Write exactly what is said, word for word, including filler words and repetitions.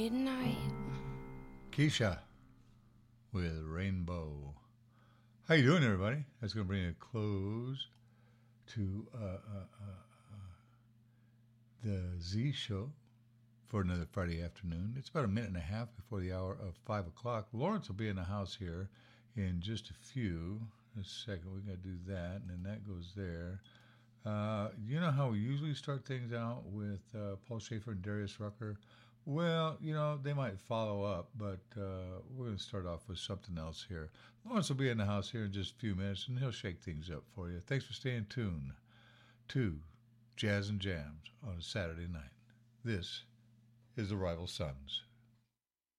Midnight. Keisha with Rainbow. How you doing, everybody? That's going to bring a close to uh, uh, uh, uh, the Z Show for another Friday afternoon. It's about a minute and a half before the hour of five o'clock. Lawrence will be in the house here in just a few. A second, we got to do that, and then that goes there. Uh, you know how we usually start things out with uh, Paul Schaefer and Darius Rucker? Well, you know, they might follow up, but uh, we're going to start off with something else here. Lawrence will be in the house here in just a few minutes, and he'll shake things up for you. Thanks for staying tuned to Jazz and Jams on a Saturday night. This is the Rival Sons.